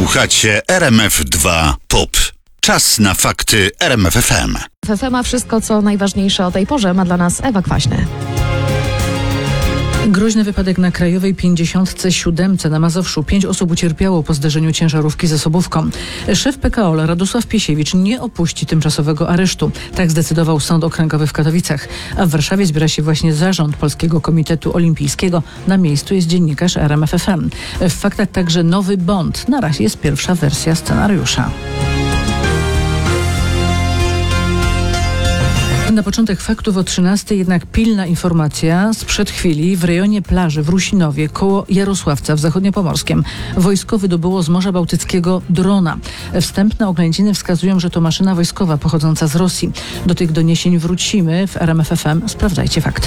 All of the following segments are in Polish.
Słuchacie RMF2 POP. Czas na fakty RMF FM. W FM wszystko, co najważniejsze o tej porze, ma dla nas Ewa Kwaśny. Groźny wypadek na Krajowej 57 na Mazowszu. 5 osób ucierpiało po zderzeniu ciężarówki ze osobówką. Szef PKOL Radosław Piesiewicz nie opuści tymczasowego aresztu. Tak zdecydował Sąd Okręgowy w Katowicach. A w Warszawie zbiera się właśnie zarząd Polskiego Komitetu Olimpijskiego. Na miejscu jest dziennikarz RMF FM. W faktach także nowy Bond. Na razie jest pierwsza wersja scenariusza. Na początek faktów o 13:00 jednak pilna informacja sprzed chwili. W rejonie plaży w Rusinowie koło Jarosławca w Zachodniopomorskiem wojsko wydobyło z Morza Bałtyckiego drona. Wstępne oględziny wskazują, że to maszyna wojskowa pochodząca z Rosji. Do tych doniesień wrócimy w RMF FM. Sprawdzajcie fakty.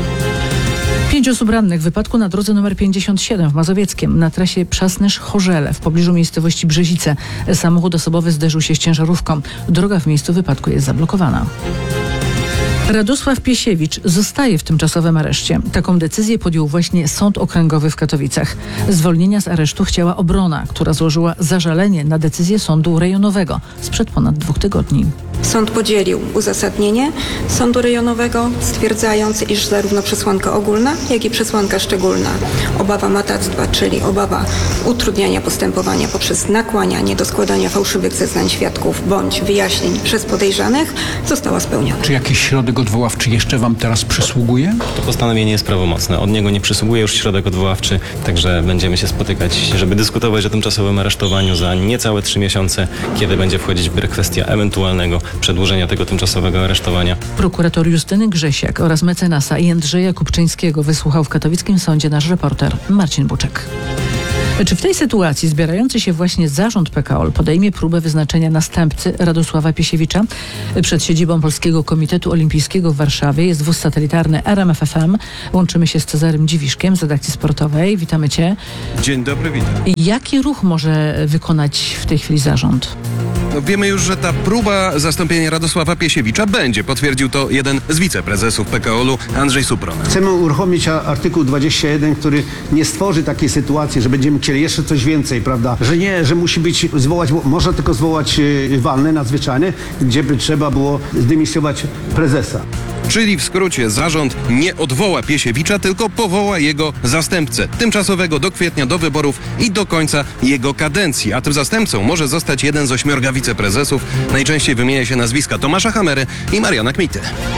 5 osób rannych w wypadku na drodze nr 57 w Mazowieckiem na trasie Przasnysz-Chorzele w pobliżu miejscowości Brzezice. Samochód osobowy zderzył się z ciężarówką. Droga w miejscu wypadku jest zablokowana. Radosław Piesiewicz zostaje w tymczasowym areszcie. Taką decyzję podjął właśnie Sąd Okręgowy w Katowicach. Zwolnienia z aresztu chciała obrona, która złożyła zażalenie na decyzję Sądu Rejonowego sprzed ponad 2 tygodni. Sąd podzielił uzasadnienie Sądu Rejonowego, stwierdzając, iż zarówno przesłanka ogólna, jak i przesłanka szczególna, obawa matactwa, czyli obawa utrudniania postępowania poprzez nakłanianie do składania fałszywych zeznań świadków bądź wyjaśnień przez podejrzanych, została spełniona. Czy jakiś środek odwoławczy jeszcze wam teraz przysługuje? To postanowienie jest prawomocne. Od niego nie przysługuje już środek odwoławczy, także będziemy się spotykać, żeby dyskutować o tymczasowym aresztowaniu za niecałe 3 miesiące, kiedy będzie wchodzić w grę kwestia ewentualnego przedłużenia tego tymczasowego aresztowania. Prokurator Justyny Grzesiak oraz mecenasa Jędrzeja Kupczyńskiego wysłuchał w katowickim sądzie nasz reporter Marcin Buczek. Czy w tej sytuacji zbierający się właśnie zarząd PKOL podejmie próbę wyznaczenia następcy Radosława Piesiewicza? Przed siedzibą Polskiego Komitetu Olimpijskiego w Warszawie jest wóz satelitarny RMF FM. Łączymy się z Cezarym Dziwiszkiem z redakcji sportowej. Witamy Cię. Dzień dobry, witam. Jaki ruch może wykonać w tej chwili zarząd? No, wiemy już, że ta próba zastąpienia Radosława Piesiewicza będzie. Potwierdził to jeden z wiceprezesów PKOL-u, Andrzej Supron. Chcemy uruchomić artykuł 21, który nie stworzy takiej sytuacji, że będziemy chcieli jeszcze coś więcej, prawda? Że nie, że musi być można tylko zwołać walne, nadzwyczajne, gdzie by trzeba było zdymisjować prezesa. Czyli w skrócie zarząd nie odwoła Piesiewicza, tylko powoła jego zastępcę. Tymczasowego do kwietnia, do wyborów i do końca jego kadencji. A tym zastępcą może zostać jeden z 8 wiceprezesów. Najczęściej wymienia się nazwiska Tomasza Hamery i Mariana Kmity.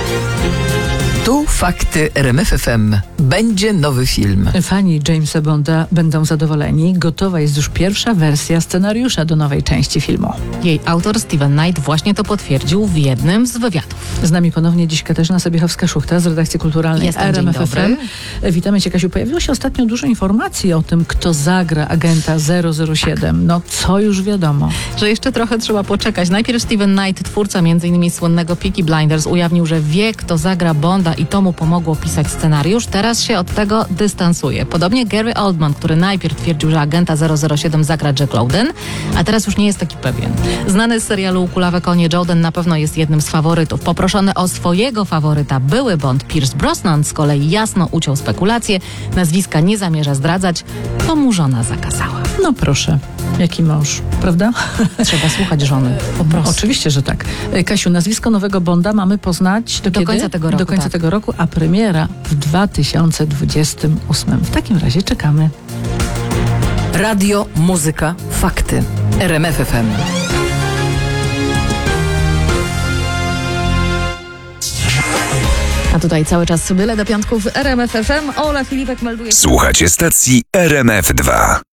Tu fakty RMF FM. Będzie nowy film. Fani Jamesa Bonda będą zadowoleni. Gotowa jest już pierwsza wersja scenariusza do nowej części filmu. Jej autor Steven Knight właśnie to potwierdził w jednym z wywiadów. Z nami ponownie dziś Katarzyna Sobiechowska-Szuchta z redakcji kulturalnej RMF FM. Witamy Cię, Kasiu. Pojawiło się ostatnio dużo informacji o tym, kto zagra agenta 007. No, co już wiadomo? Że jeszcze trochę trzeba poczekać. Najpierw Steven Knight, twórca m.in. słynnego Peaky Blinders, ujawnił, że wie, kto zagra Bonda i to mu pomogło pisać scenariusz. Teraz się od tego dystansuje. Podobnie Gary Oldman, który najpierw twierdził, że agenta 007 zagra Jack Lowden, a teraz już nie jest taki pewien. Znany z serialu Kulawe konie Jodhen na pewno jest jednym z faworytów. Poproszony o swojego faworyta były Bond Pierce Brosnan z kolei jasno uciął spekulacje. Nazwiska nie zamierza zdradzać, to mu żona zakazała. No proszę, jaki mąż, prawda? Trzeba słuchać żony, po prostu. Oczywiście, że tak. Kasiu, nazwisko nowego Bonda mamy poznać do końca tego roku. Do końca tego roku, a premiera w 2028. W takim razie czekamy. Radio, muzyka, fakty. RMF FM. A tutaj cały czas byle do piątków RMF FM. Ola Filipek melduje. Słuchacie stacji RMF2.